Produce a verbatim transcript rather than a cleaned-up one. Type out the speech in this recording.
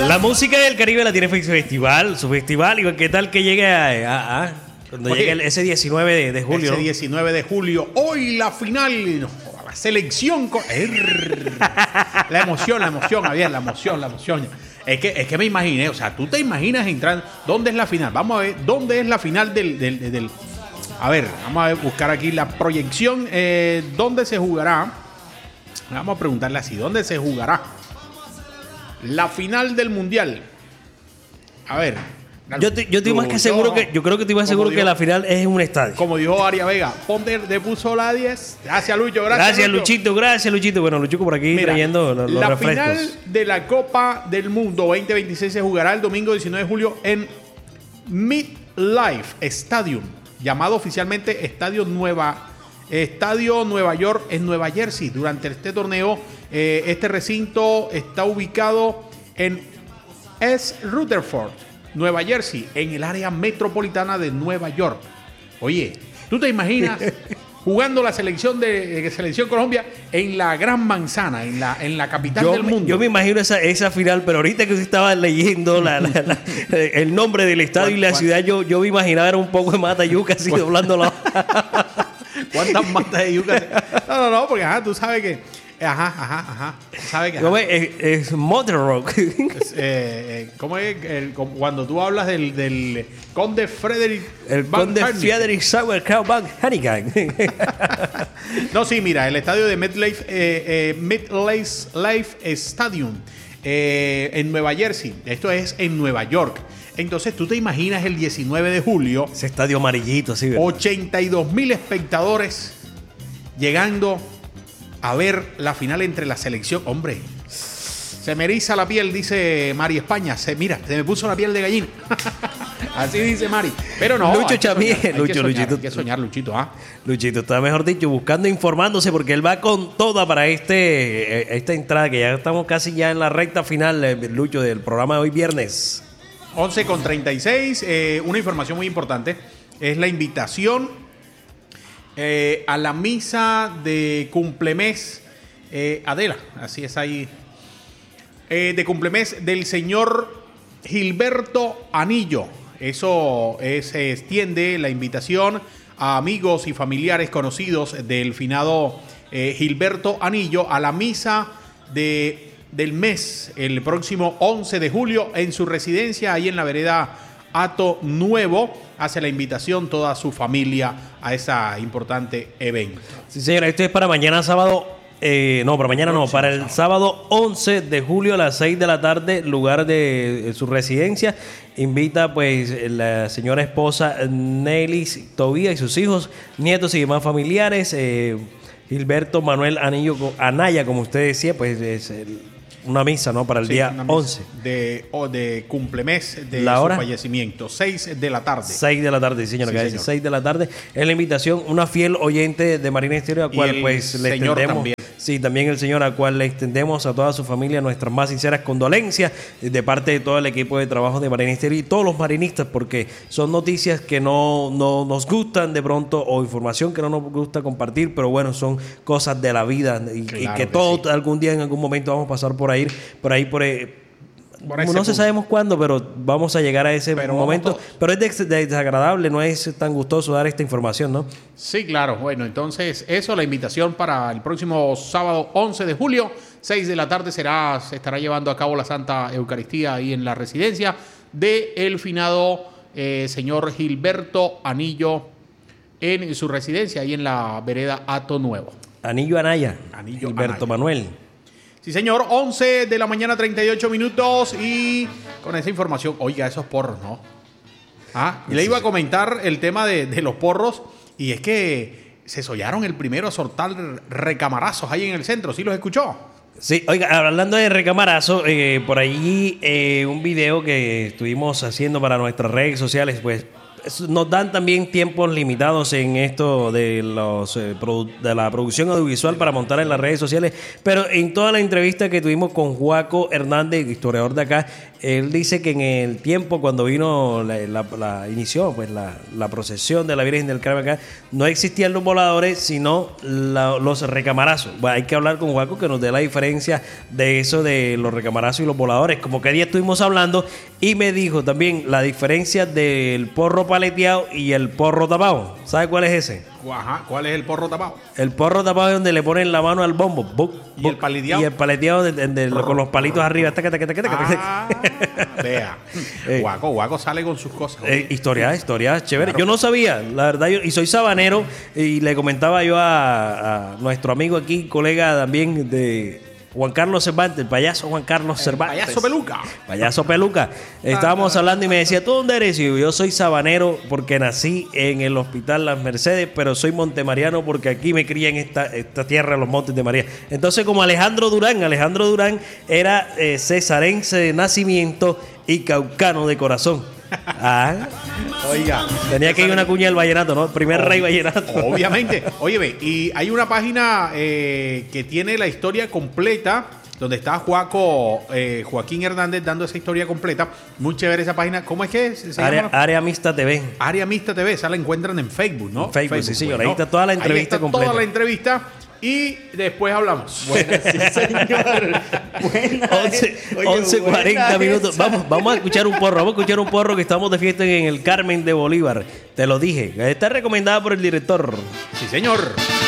La música del Caribe la tiene festival, su festival. ¿Y qué tal que llegue a, a, a cuando Oye, llegue el, ese diecinueve de, de julio? Ese diecinueve de julio. Hoy la final. La selección. Con... La emoción, la emoción, Javier, la emoción, la emoción. Es que, es que me imaginé, o sea, tú te imaginas entrar. ¿Dónde es la final? Vamos a ver, ¿dónde es la final del. del, del... A ver, vamos a ver, buscar aquí la proyección. Eh, ¿Dónde se jugará? Vamos a preguntarle así: ¿dónde se jugará la final del mundial? A ver. Yo, te, yo estoy más que seguro que. Yo creo que estoy más seguro dijo, que la final es en un estadio. Como dijo Aria Vega, ponte de puso la diez. Gracias, Lucho. Gracias, gracias Lucho. Luchito. Gracias, Luchito. Bueno, Luchico por aquí Mira, trayendo los, los la refrescos. La final de la Copa del Mundo veinte veintiséis se jugará el domingo diecinueve de julio en MetLife Stadium, llamado oficialmente Estadio Nueva, Estadio Nueva York en Nueva Jersey. Durante este torneo, eh, este recinto está ubicado en East Rutherford, Nueva Jersey, en el área metropolitana de Nueva York. Oye, ¿tú te imaginas jugando la selección de, de selección Colombia en la Gran Manzana, en la, en la capital yo del me, mundo? Yo me imagino esa, esa final, pero ahorita que usted estaba leyendo la, la, la, el nombre del estadio y la ciudad, yo, yo me imaginaba era un poco de mata yuca así doblando la... ¿Cuántas matas de yuca? No, no, no, porque ajá, tú sabes que... Ajá, ajá, ajá. ¿Sabe qué? ¿Cómo es? Es, es Motor Rock. Es, eh, ¿Cómo es? El, cuando tú hablas del, del conde Frederick... El Van conde Hannigan. Frederick Sauerkraut Van Hannigan. No, sí, mira, el estadio de MetLife, eh, eh, MetLife Life Stadium eh, en Nueva Jersey. Esto es en Nueva York. Entonces, tú te imaginas el diecinueve de julio... Ese estadio amarillito, así, ¿verdad? ochenta y dos mil espectadores llegando a ver la final entre la selección. Hombre, se me eriza la piel, dice Mari España. Se, mira, se me puso la piel de gallina. Así dice Mari. Pero no, Lucho hay que Chamí, soñar, hay Lucho, que soñar, Luchito. hay que soñar, Luchito. ¿ah? Luchito está, mejor dicho, buscando, informándose, porque él va con toda para este esta entrada, que ya estamos casi ya en la recta final, Lucho, del programa de hoy viernes. once con treinta y seis. Eh, una información muy importante es la invitación Eh, a la misa de cumplemés eh, Adela, así es ahí, eh, de cumplemés del señor Gilberto Anillo. Eso eh, se extiende la invitación a amigos y familiares conocidos del finado eh, Gilberto Anillo a la misa de, del mes, el próximo once de julio, en su residencia ahí en la vereda Hato Nuevo. Hace la invitación toda su familia a ese importante evento. Sí, señora, esto es para mañana sábado. Eh, no, para mañana no, para el sábado once de julio a las seis de la tarde, lugar de su residencia. Invita pues la señora esposa Nelly Tobía y sus hijos, nietos y demás familiares. Eh, Gilberto Manuel Anillo Anaya, como usted decía, pues es el... Una misa, ¿no? Para el sí, día once. De, oh, de cumplemés de la su hora, fallecimiento. seis de la tarde. seis de la tarde, señora. Sí, señor. seis de la tarde. Es la invitación, una fiel oyente de Marina Estéreo, a cual pues le extendemos. También. Sí, también el señor, a cual le extendemos a toda su familia nuestras más sinceras condolencias de parte de todo el equipo de trabajo de Marina Estéreo y todos los marinistas, porque son noticias que no, no nos gustan de pronto o información que no nos gusta compartir, pero bueno, son cosas de la vida y, claro y que, que todos sí. algún día, en algún momento vamos a pasar por ahí, por ahí, por ahí. Por no punto. se sabemos cuándo, pero vamos a llegar a ese pero momento. Pero es desagradable, no es tan gustoso dar esta información, ¿no? Sí, claro. Bueno, entonces eso, la invitación para el próximo sábado once de julio, seis de la tarde, será, se estará llevando a cabo la Santa Eucaristía ahí en la residencia de el finado eh, señor Gilberto Anillo en su residencia ahí en la vereda Hato Nuevo. Anillo Anaya, Anillo Gilberto Anaya. Manuel. Sí, señor, once de la mañana, treinta y ocho minutos. Y con esa información, oiga, esos porros, ¿no? Ah, y le iba a comentar el tema de, de los porros. Y es que se sollaron el primero a soltar recamarazos ahí en el centro. ¿Sí los escuchó? Sí, oiga, hablando de recamarazo, eh, por ahí eh, un video que estuvimos haciendo para nuestras redes sociales, pues nos dan también tiempos limitados en esto de los eh, produ- de la producción audiovisual para montar en las redes sociales, pero en toda la entrevista que tuvimos con Joaco Hernández, historiador de acá, él dice que en el tiempo cuando vino, la, la, la inició pues la, la procesión de la Virgen del Carmen acá, no existían los voladores, sino la, los recamarazos. Bueno, hay que hablar con Juaco que nos dé la diferencia de eso de los recamarazos y los voladores, como que día estuvimos hablando, y me dijo también la diferencia del porro paleteado y el porro tapado. ¿Sabe cuál es ese? Ajá, ¿cuál es el porro tapado? El porro tapado es donde le ponen la mano al bombo. Buc, buc, ¿Y el paleteado? Y el paleteado de, de, de, con los palitos arriba. Taca, taca, taca, taca, taca. Ah, vea. Eh, Guaco, Guaco sale con sus cosas. Eh, historia, historia, chévere. Claro. Yo no sabía, la verdad, yo, y soy sabanero, y le comentaba yo a, a nuestro amigo aquí, colega también de Juan Carlos Cervantes, el payaso Juan Carlos Cervantes. Payaso Peluca. Payaso Peluca. Estábamos hablando y me decía, ¿tú dónde eres? Y yo, yo soy sabanero porque nací en el Hospital Las Mercedes, pero soy montemariano porque aquí me crié en esta, esta tierra, los Montes de María. Entonces, como Alejandro Durán, Alejandro Durán era eh, cesarense de nacimiento y caucano de corazón. Ah, oiga, tenía que ir una cuña del vallenato, ¿no? Primer rey vallenato. Obviamente. Oye, ve, y hay una página eh, que tiene la historia completa, donde está Juaco, eh, Joaquín Hernández dando esa historia completa. Muy chévere esa página. ¿Cómo es que se Área, llama? Área Mixta T V. Área Mixta T V, esa la encuentran en Facebook, ¿no? En Facebook, Facebook, sí, señor. Bueno, ahí está toda la entrevista ahí está completa. toda la entrevista. Y después hablamos. Bueno, sí, señor. Buena, once cuarenta minutos. Vamos, vamos a escuchar un porro. Vamos a escuchar un porro que estamos de fiesta en el Carmen de Bolívar. Te lo dije. Está recomendada por el director. Sí, señor.